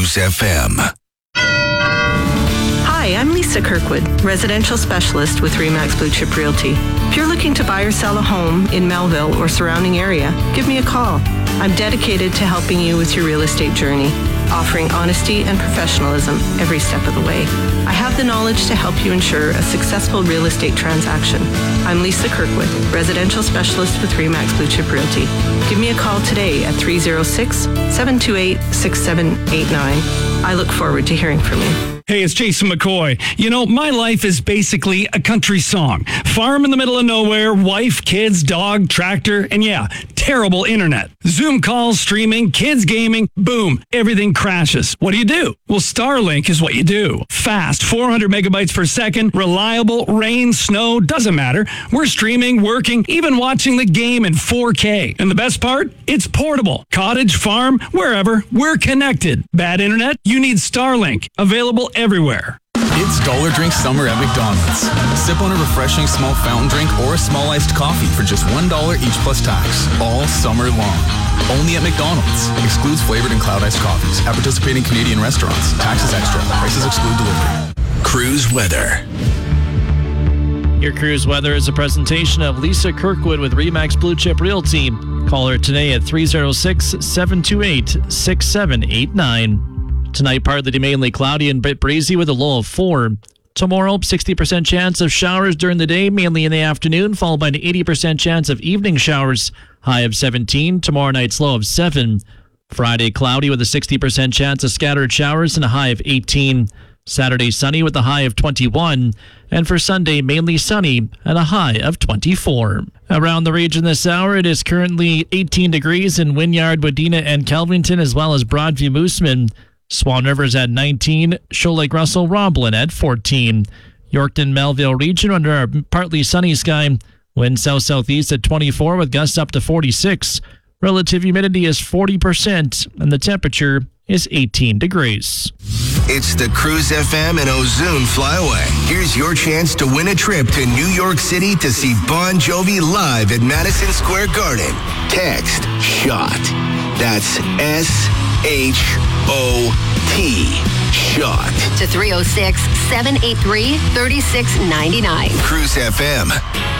Cruise FM. Hi, I'm Lisa Kirkwood, residential specialist with RE/MAX Blue Chip Realty. If you're looking to buy or sell a home in Melville or surrounding area, give me a call. I'm dedicated to helping you with your real estate journey, offering honesty and professionalism every step of the way. I have the knowledge to help you ensure a successful real estate transaction. I'm Lisa Kirkwood, residential specialist with RE/MAX Blue Chip Realty. Give me a call today at 306-728-6789. I look forward to hearing from you. Hey, it's Jason McCoy. You know, my life is basically a country song. Farm in the middle of nowhere, wife, kids, dog, tractor, and yeah, terrible internet. Zoom calls, streaming, kids gaming, boom, everything crashes. What do? Well, Starlink is what you do. Fast, 400 megabytes per second, reliable, rain, snow, doesn't matter. We're streaming, working, even watching the game in 4K. And the best part? It's portable. Cottage, farm, wherever, we're connected. Bad internet? You need Starlink. Available everywhere. It's Dollar Drink Summer at McDonald's. Sip on a refreshing small fountain drink or a small iced coffee for just $1 each plus tax, all summer long. Only at McDonald's. Excludes flavored and cloud iced coffees at participating Canadian restaurants. Taxes extra. Prices exclude delivery. Cruise weather. Your cruise weather is a presentation of Lisa Kirkwood with RE/MAX Blue Chip Realty. Call her today at 306-728-6789. Tonight, partly to mainly cloudy and bit breezy with a low of 4. Tomorrow, 60% chance of showers during the day, mainly in the afternoon, followed by an 80% chance of evening showers, high of 17. Tomorrow night's low of 7. Friday, cloudy with a 60% chance of scattered showers and a high of 18. Saturday, sunny with a high of 21. And for Sunday, mainly sunny and a high of 24. Around the region this hour, it is currently 18 degrees in Wynyard, Wadena, and Kelvington, as well as Broadview, Moosomin. Swan River's at 19, Shoal Lake Russell, Roblin at 14. Yorkton, Melville region under a partly sunny sky. Wind south-southeast at 24 with gusts up to 46. Relative humidity is 40% and the temperature is 18 degrees. It's the Cruise FM and Ozoon Flyaway. Here's your chance to win a trip to New York City to see Bon Jovi live at Madison Square Garden. Text SHOT. That's SHOT. SHOT. To 306-783-3699. Cruise FM.